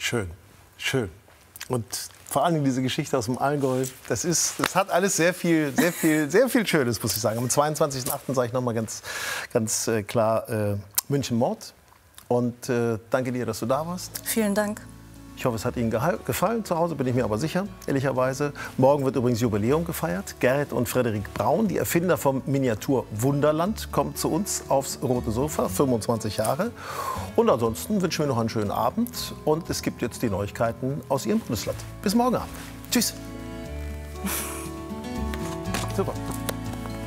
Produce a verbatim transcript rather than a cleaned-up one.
Schön, schön. Und vor allem diese Geschichte aus dem Allgäu, das, ist, das hat alles sehr viel, sehr viel, sehr viel Schönes, muss ich sagen. Am zweiundzwanzigsten achten sage ich noch mal ganz, ganz äh, klar äh, München Mord. Und äh, danke dir, dass du da warst. Vielen Dank. Ich hoffe, es hat Ihnen gefallen. Zu Hause bin ich mir aber sicher, ehrlicherweise. Morgen wird übrigens Jubiläum gefeiert. Gerrit und Frederik Braun, die Erfinder vom Miniatur Wunderland, kommen zu uns aufs rote Sofa, fünfundzwanzig Jahre. Und ansonsten wünschen wir noch einen schönen Abend. Und es gibt jetzt die Neuigkeiten aus Ihrem Bundesland. Bis morgen Abend. Tschüss. Super.